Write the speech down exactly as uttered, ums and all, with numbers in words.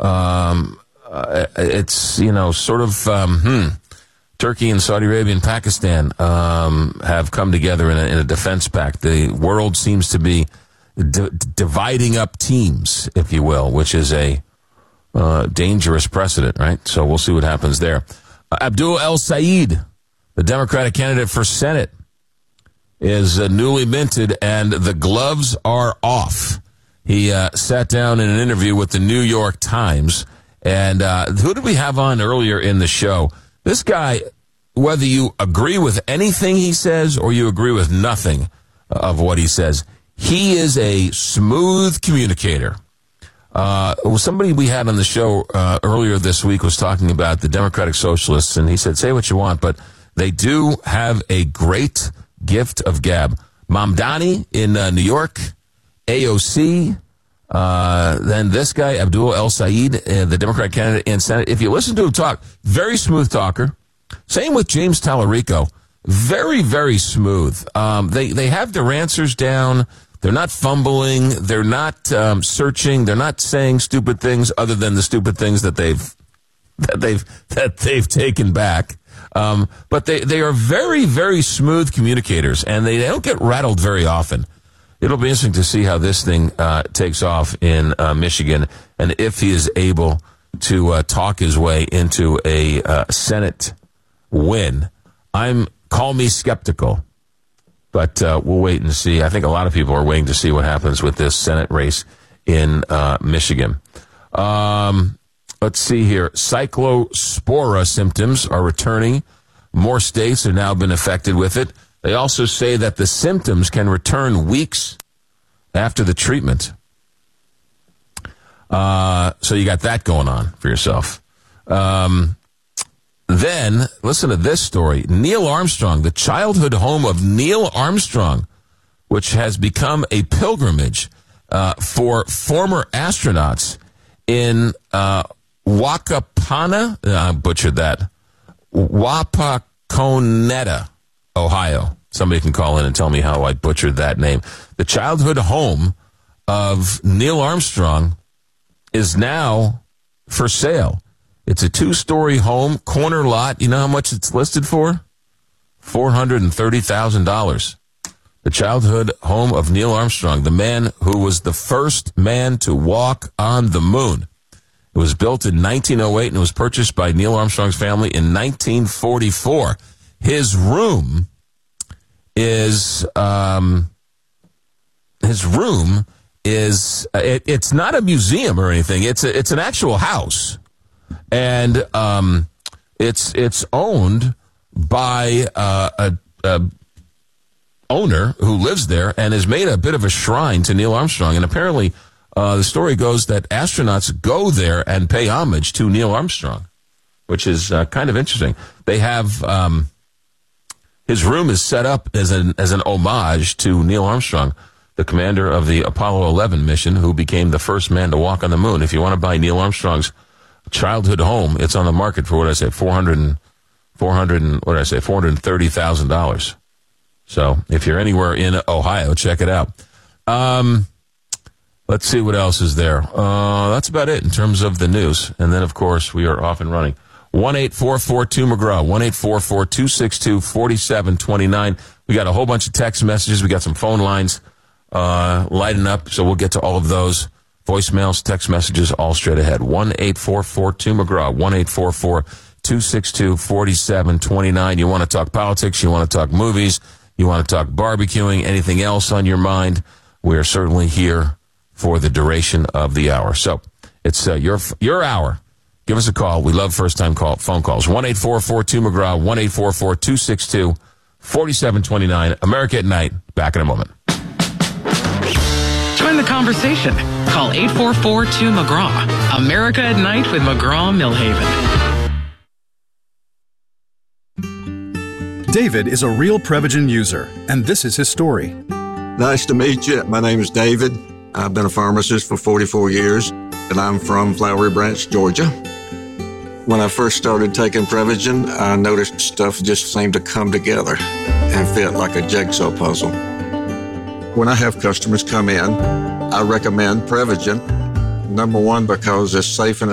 Um, uh, it's, you know, sort of, um, hmm, Turkey and Saudi Arabia and Pakistan um, have come together in a, in a defense pact. The world seems to be d- dividing up teams, if you will, which is a uh, dangerous precedent, right? So we'll see what happens there. Uh, Abdul El Sayed, the Democratic candidate for Senate, is uh, newly minted, and the gloves are off. He uh, sat down in an interview with the New York Times, and uh, who did we have on earlier in the show? This guy, whether you agree with anything he says or you agree with nothing of what he says, he is a smooth communicator. Uh, somebody we had on the show uh, earlier this week was talking about the Democratic Socialists, and he said, say what you want, but they do have a great gift of gab. Mamdani in uh, New York, A O C, uh, then this guy, Abdul El Sayed, uh, the Democrat candidate in Senate. If you listen to him talk, very smooth talker. Same with James Tallarico. Very, very smooth. Um, they, they have their answers down. They're not fumbling. They're not um, searching. They're not saying stupid things other than the stupid things that they've that they've that they've taken back. Um, but they, they are very, very smooth communicators, and they don't get rattled very often. It'll be interesting to see how this thing uh, takes off in uh, Michigan, and if he is able to uh, talk his way into a uh, Senate win. I'm call me skeptical, but uh, we'll wait and see. I think a lot of people are waiting to see what happens with this Senate race in uh, Michigan. Um, let's see here. Cyclospora symptoms are returning. More states have now been affected with it. They also say that the symptoms can return weeks after the treatment. Uh, so you got that going on for yourself. Um, then, listen to this story. Neil Armstrong, the childhood home of Neil Armstrong, which has become a pilgrimage uh, for former astronauts in uh, Wakapana, uh, I butchered that, Wapakoneta, Ohio. Somebody can call in and tell me how I butchered that name. The childhood home of Neil Armstrong is now for sale. It's a two-story home, corner lot. You know how much it's listed for? four hundred thirty thousand dollars. The childhood home of Neil Armstrong, the man who was the first man to walk on the moon. It was built in nineteen oh eight and it was purchased by Neil Armstrong's family in nineteen forty-four. His room is, um, his room is, it, it's not a museum or anything. It's a, it's an actual house. And, um, it's, it's owned by, uh, a, a owner who lives there and has made a bit of a shrine to Neil Armstrong. And apparently, uh, the story goes that astronauts go there and pay homage to Neil Armstrong, which is uh, kind of interesting. They have, um, his room is set up as an as an homage to Neil Armstrong, the commander of the Apollo eleven mission, who became the first man to walk on the moon. If you want to buy Neil Armstrong's childhood home, it's on the market for, what did I say, four hundred, four hundred, what did I say, four hundred thirty thousand dollars. So if you're anywhere in Ohio, check it out. Um, let's see what else is there. Uh, that's about it in terms of the news. And then, of course, we are off and running. one eight four four two McGraw, one eight four four two six two four seven two nine. We got a whole bunch of text messages. We got some phone lines uh, lighting up, so we'll get to all of those. Voicemails, text messages, all straight ahead. one eight four four two McGraw, one eight four four two six two four seven two nine. You want to talk politics, you want to talk movies, you want to talk barbecuing, anything else on your mind, we're certainly here for the duration of the hour. So it's uh, your your hour. Give us a call. We love first-time call phone calls. one eight four four two McGraw, one eight four four two six two four seven two nine. America at Night. Back in a moment. Join the conversation. Call eight four four two McGraw. America at Night with McGraw Millhaven. David is a real Prevagen user, and this is his story. Nice to meet you. My name is David. I've been a pharmacist for forty-four years, and I'm from Flowery Branch, Georgia. When I first started taking Prevagen, I noticed stuff just seemed to come together and fit like a jigsaw puzzle. When I have customers come in, I recommend Prevagen. Number one, because it's safe and